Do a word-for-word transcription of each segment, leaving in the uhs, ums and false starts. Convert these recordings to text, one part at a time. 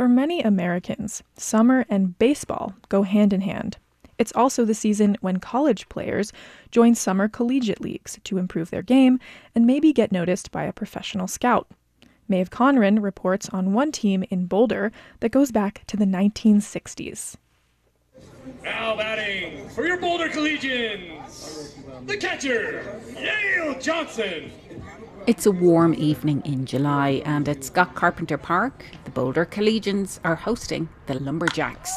For many Americans, summer and baseball go hand in hand. It's also the season when college players join summer collegiate leagues to improve their game and maybe get noticed by a professional scout. Maeve Conran reports on one team in Boulder that goes back to the nineteen sixties. Now batting for your Boulder Collegians, the catcher, Yale Johnson. It's a warm evening in July, and at Scott Carpenter Park, the Boulder Collegians are hosting the Lumberjacks.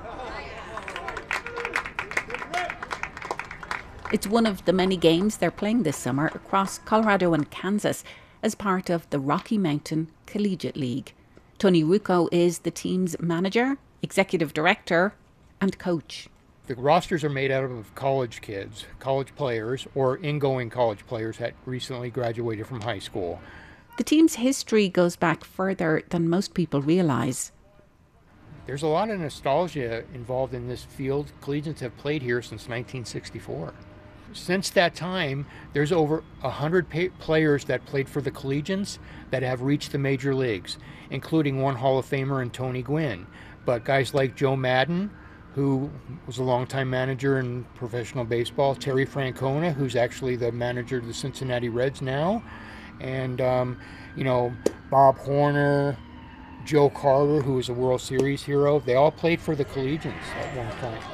It's one of the many games they're playing this summer across Colorado and Kansas as part of the Rocky Mountain Collegiate League. Tony Ruocco is the team's manager, executive director, and coach. The rosters are made out of college kids, college players, or ingoing college players that recently graduated from high school. The team's history goes back further than most people realise. There's a lot of nostalgia involved in this field. Collegians have played here since nineteen sixty-four. Since that time, there's over one hundred pa- players that played for the Collegians that have reached the major leagues, including one Hall of Famer in Tony Gwynn. But guys like Joe Maddon, who was a longtime manager in professional baseball, Terry Francona, who's actually the manager of the Cincinnati Reds now, and, um, you know, Bob Horner, Joe Carter, who was a World Series hero. They all played for the Collegians at one point.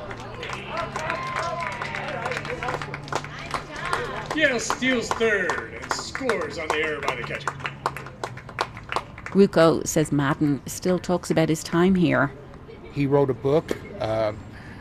Yale steals third and scores on the error by the catcher. Ruocco says Maddon still talks about his time here. He wrote a book, uh,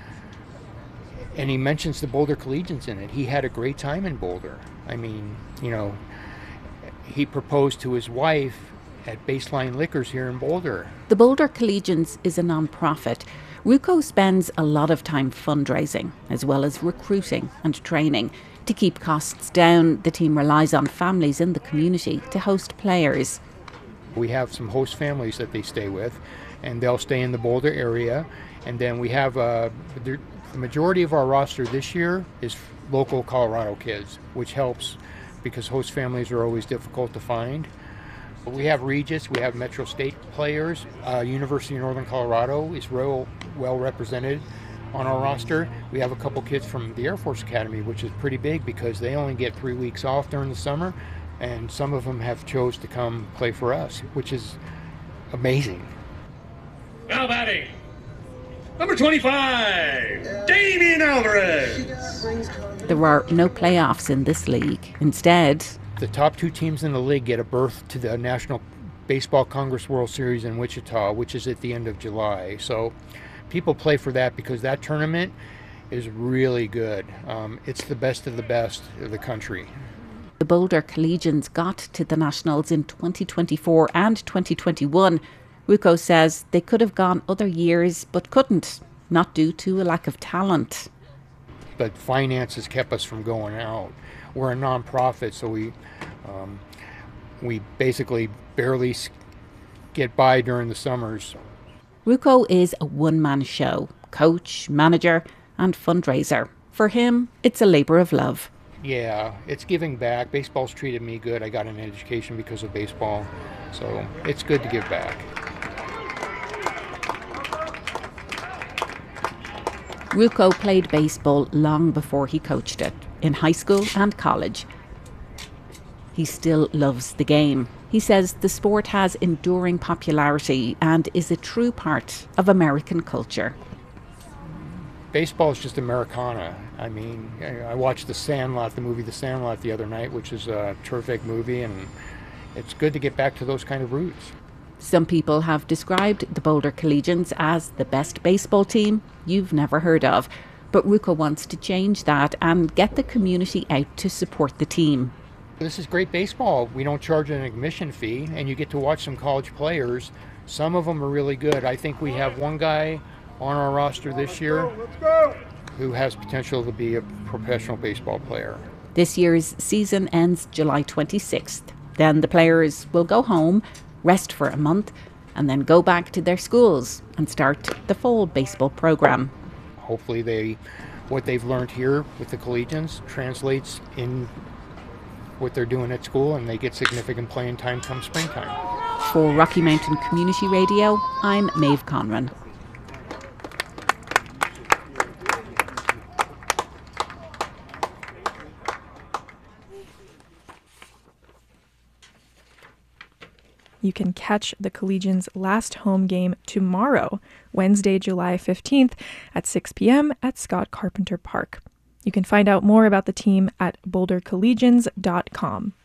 and he mentions the Boulder Collegians in it. He had a great time in Boulder. I mean, you know, he proposed to his wife at Baseline Liquors here in Boulder. The Boulder Collegians is a non-profit. Ruocco spends a lot of time fundraising, as well as recruiting and training. To keep costs down, the team relies on families in the community to host players. We have some host families that they stay with, and they'll stay in the Boulder area. And then we have uh, the majority of our roster this year is local Colorado kids, which helps because host families are always difficult to find. But we have Regis, we have Metro State players. Uh, University of Northern Colorado is real well represented on our roster. We have a couple kids from the Air Force Academy, which is pretty big because they only get three weeks off during the summer, and some of them have chose to come play for us, which is amazing. Now batting, number twenty-five, Damian Alvarez. There are no playoffs in this league. Instead, the top two teams in the league get a berth to the National Baseball Congress World Series in Wichita, which is at the end of July. So people play for that because that tournament is really good. Um, it's the best of the best of the country. The Boulder Collegians got to the Nationals in twenty twenty-four and twenty twenty-one. Ruocco says they could have gone other years, but couldn't, not due to a lack of talent. But finances kept us from going out. We're a non-profit, so we um, we basically barely get by during the summers. Ruocco is a one-man show, coach, manager, and fundraiser. For him, it's a labour of love. Yeah, it's giving back. Baseball's treated me good. I got an education because of baseball, so it's good to give back. Ruocco played baseball long before he coached it, in high school and college. He still loves the game. He says the sport has enduring popularity and is a true part of American culture. Baseball is just Americana. I mean, I watched The Sandlot, the movie The Sandlot the other night, which is a terrific movie, and it's good to get back to those kind of roots. Some people have described the Boulder Collegians as the best baseball team you've never heard of, but Ruocco wants to change that and get the community out to support the team. This is great baseball. We don't charge an admission fee, and you get to watch some college players. Some of them are really good. I think we have one guy on our roster this year who has potential to be a professional baseball player. This year's season ends July twenty-sixth. Then the players will go home, rest for a month, and then go back to their schools and start the fall baseball program. Hopefully they, what they've learned here with the Collegians translates in what they're doing at school, and they get significant playing time come springtime. For Rocky Mountain Community Radio, I'm Maeve Conran. You can catch the Collegians' last home game tomorrow, Wednesday, July fifteenth at six p.m. at Scott Carpenter Park. You can find out more about the team at boulder collegians dot com.